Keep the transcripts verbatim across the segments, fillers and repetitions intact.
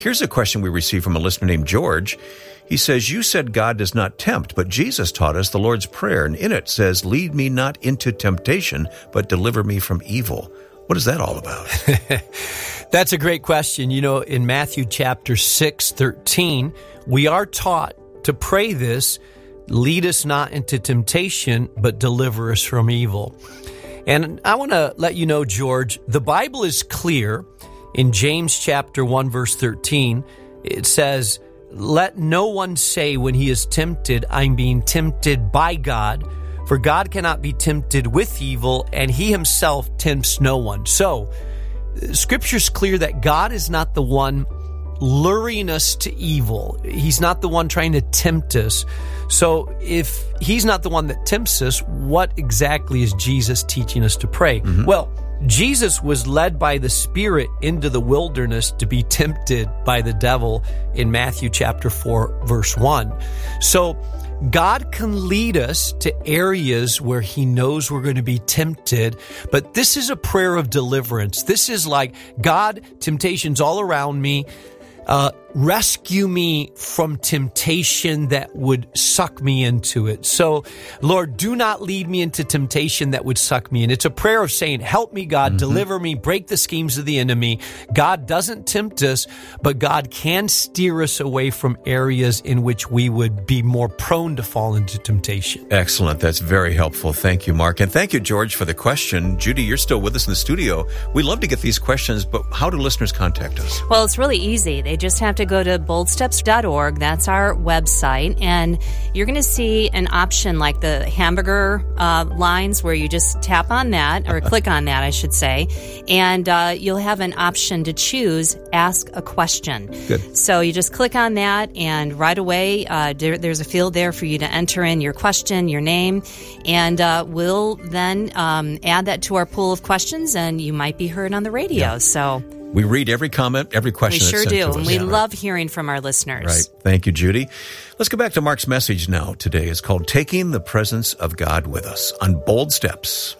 Here's a question we received from a listener named George. He says, you said God does not tempt, but Jesus taught us the Lord's Prayer, and in it says, lead me not into temptation, but deliver me from evil. What is that all about? That's a great question. You know, in Matthew chapter six, thirteen, we are taught to pray this, lead us not into temptation, but deliver us from evil. And I want to let you know, George, the Bible is clear. In James chapter one, verse thirteen, it says, let no one say when he is tempted, I'm being tempted by God. For God cannot be tempted with evil, and he himself tempts no one. So, Scripture's clear that God is not the one luring us to evil. He's not the one trying to tempt us. So, if he's not the one that tempts us, what exactly is Jesus teaching us to pray? Mm-hmm. Well, Jesus was led by the Spirit into the wilderness to be tempted by the devil in Matthew chapter four, verse one. So, God can lead us to areas where he knows we're going to be tempted, but this is a prayer of deliverance. This is like, God, temptation's all around me. Uh, rescue me from temptation that would suck me into it. So, Lord, do not lead me into temptation that would suck me in. It's a prayer of saying, help me, God, mm-hmm. deliver me, break the schemes of the enemy. God doesn't tempt us, but God can steer us away from areas in which we would be more prone to fall into temptation. Excellent. That's very helpful. Thank you, Mark. And thank you, George, for the question. Judy, you're still with us in the studio. We love to get these questions, but how do listeners contact us? Well, it's really easy. They just have to go to bold steps dot org. That's our website. And you're going to see an option like the hamburger uh, lines where you just tap on that, or click on that, I should say. And uh, you'll have an option to choose Ask a Question. Good. So you just click on that, and right away uh, there, there's a field there for you to enter in your question, your name, and uh, we'll then um, add that to our pool of questions, and you might be heard on the radio. Yeah. So we read every comment, every question. We sure that's sent do, to us. and we Yeah, love right. hearing from our listeners. Right. Thank you, Judy. Let's go back to Mark's message now today. It's called Taking the Presence of God with Us on Bold Steps.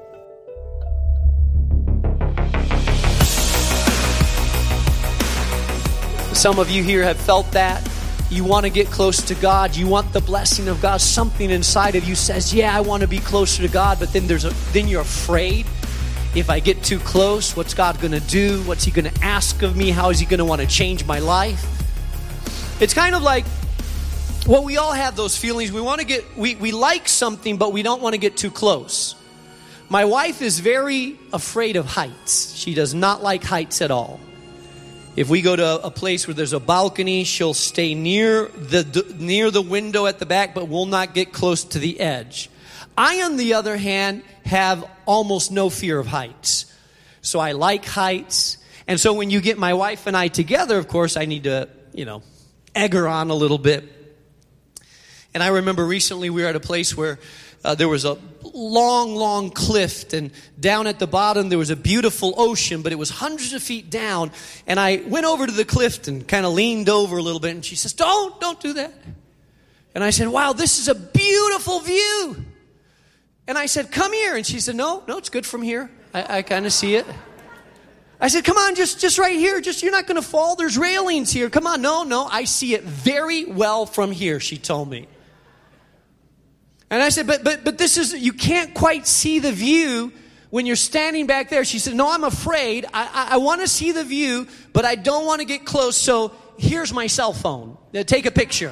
Some of you here have felt that. You want to get close to God. You want the blessing of God. Something inside of you says, yeah, I want to be closer to God. But then there's a, then you're afraid. If I get too close, what's God going to do? What's he going to ask of me? How is he going to want to change my life? It's kind of like, well, we all have those feelings. We want to get, we, we like something, but we don't want to get too close. My wife is very afraid of heights. She does not like heights at all. If we go to a place where there's a balcony, she'll stay near the near the window at the back, but will not get close to the edge. I, on the other hand, have almost no fear of heights. So I like heights. And so when you get my wife and I together, of course, I need to, you know, egg her on a little bit. And I remember recently we were at a place where uh, there was a long, long cliff, and down at the bottom there was a beautiful ocean, but it was hundreds of feet down. And I went over to the cliff and kind of leaned over a little bit, and she says, don't, don't do that. And I said, wow, this is a beautiful view. And I said, come here. And she said, no, no, it's good from here. I, I kind of see it. I said, come on, just, just right here. Just, you're not going to fall. There's railings here. Come on. No, no, I see it very well from here, she told me. And I said, but, but, but this is, you can't quite see the view when you're standing back there. She said, no, I'm afraid. I, I, I want to see the view, but I don't want to get close. So here's my cell phone. Now, take a picture.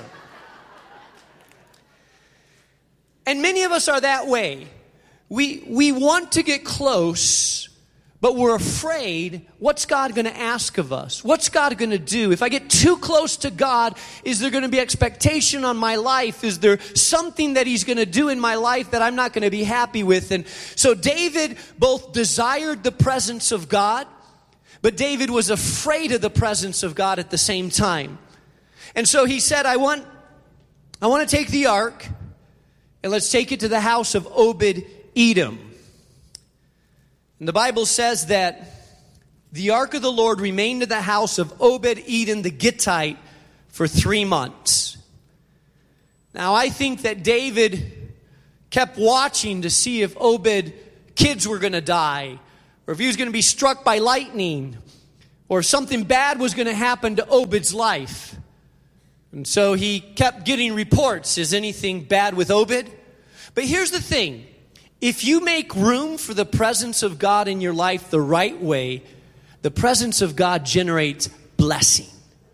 And many of us are that way. We, we want to get close, but we're afraid, what's God going to ask of us? What's God going to do? If I get too close to God, is there going to be expectation on my life? Is there something that he's going to do in my life that I'm not going to be happy with? And so David both desired the presence of God, but David was afraid of the presence of God at the same time. And so he said, I want, I want to take the ark, and let's take it to the house of Obed-Edom. And the Bible says that the ark of the Lord remained in the house of Obed-Edom the Gittite for three months. Now, I think that David kept watching to see if Obed kids were going to die, or if he was going to be struck by lightning, or something bad was going to happen to Obed's life. And so he kept getting reports. Is anything bad with Obed? But here's the thing. If you make room for the presence of God in your life the right way, the presence of God generates blessing.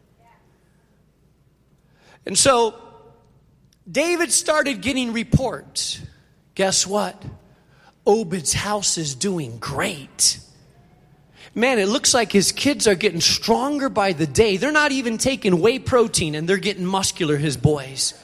And so David started getting reports. Guess what? Obed's house is doing great. Man, it looks like his kids are getting stronger by the day. They're not even taking whey protein and they're getting muscular, his boys.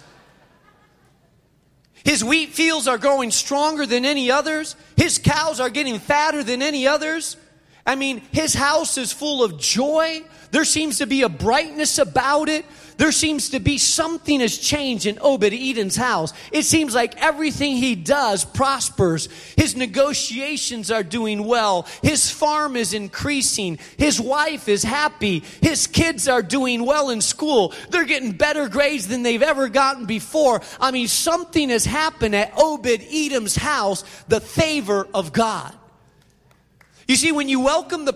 His wheat fields are growing stronger than any others. His cows are getting fatter than any others. I mean, his house is full of joy. There seems to be a brightness about it. There seems to be something has changed in Obed-Edom's house. It seems like everything he does prospers. His negotiations are doing well. His farm is increasing. His wife is happy. His kids are doing well in school. They're getting better grades than they've ever gotten before. I mean, something has happened at Obed-Edom's house, the favor of God. You see, when you welcome the